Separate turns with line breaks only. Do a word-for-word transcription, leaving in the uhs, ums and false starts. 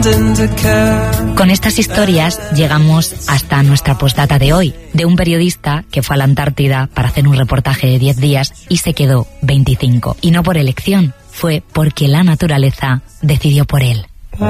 Con estas historias llegamos hasta nuestra postdata de hoy, de un periodista que fue a la Antártida para hacer un reportaje de diez días y se quedó veinticinco. Y no por elección, fue porque la naturaleza decidió por él.